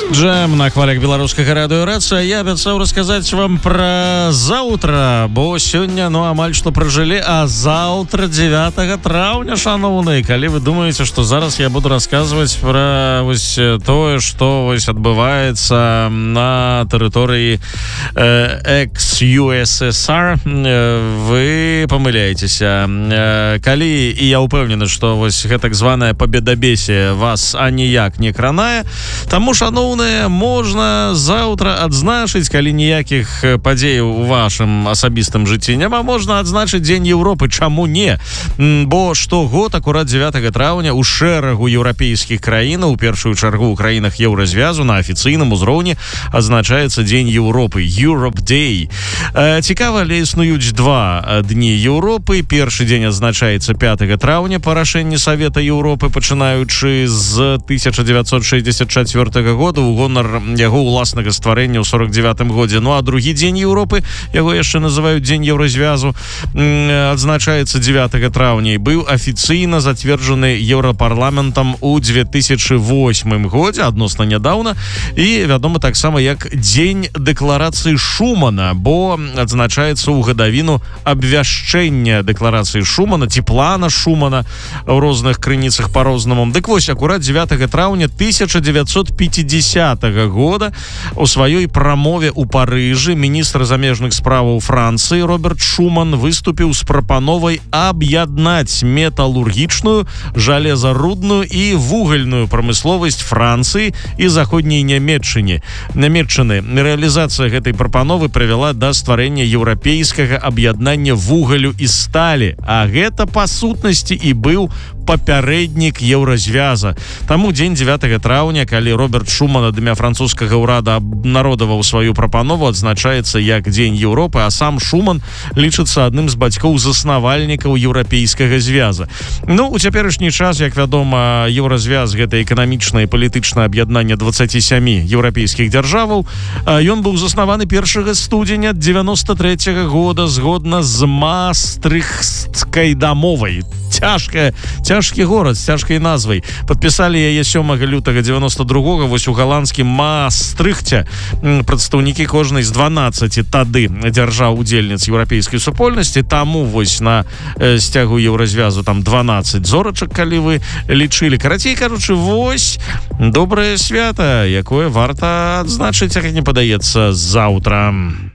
Джем на хвалях беларускага радыё Рацыя. Я абяцаў расказаць вам пра заўтра, бо сёння, амаль што пражылі, а заўтра 9 траўня, шаноўныя. Калі вы думаеце, што зараз я буду расказваць пра тое, што адбываецца на тэрыторыі экс-USSR, вы памыляецеся. Калі, і я ўпэўнены, што гэтак званае пабедабесие вас аніяк не кранае, таму, шаноўныя, можна заўтра адзначыць, калі ніякіх падзеяў у вашым асабістым жыцці няма, можна адзначыць Дзень Еўропы. Чаму не? Бо штогод акурат 9 траўня у шэрагу еўрапейскіх краінаў, у першую чаргу ў краінах еўразвязу, на афіцыйным узроўні адзначаецца Дзень Еўропы, Europe Day. Цікава, але існуюць два дні Еўропы. Першы дзень адзначаецца 5 траўня па рашэнні Савета Еўропы, пачынаючы з 1964 года, у гонар яго ўласнага стварэння ў 49 годзе. А другі дзень Еўропы, яго яшчэ называюць Дзень Еўразвязу, адзначаецца 9 траўня і быў афіцыйна зацверджаны Еўрапарламентам у 2008 годзе, адносна нядаўна, і вядома таксама як Дзень дэкларацыі Шумана, бо адзначаецца ў гадавіну абвяшчэння дэкларацыі Шумана ці плана Шумана ў розных крыніцах па-рознаму. Дык вось, акурат 9 траўня 1950 года у сваёй прамове ў Парыжы міністр замежных справаў Францыі Роберт Шуман выступіў з прапановай аб'яднаць металургічную, жалезарудную і вугальную прамысловасць Францыі і заходняй Нямецчыны. Рэалізацыя гэтай прапановы прывяла да стварэння еўрапейскага аб'яднання вугалю і сталі, а гэта па сутнасці і быў папярэднік еўразвяза. Таму дзень 9 траўня, калі Роберт Шуман ад імя французскага ўрада абнародаваў сваю прапанову, адзначаецца як Дзень Еўропы, а сам Шуман лічыцца адным з бацькоў-заснавальнікаў еўрапейскага звяза. У цяперашні час, як вядома, еўразвяз — гэта эканамічнае і палітычнае аб'яднанне 27 еўрапейскіх дзяржаваў. Ён быў заснаваны 1 студзеня 93 года згодна з Маастрыхтскай дамовай. Цяжкі горад з цяжкай назвай. Падпісалі яе 7 лютага 92-го у галандскім Маастрыхце прадстаўнікі кожнай з 12 тады дзяржаў-удзельніц еўрапейскай супольнасці. Таму на сцягу еўразвязу там 12 зорачак, калі вы лічылі. Карацей кажучы, добрае свята, якое варта адзначыць, як мне падаецца, заўтра.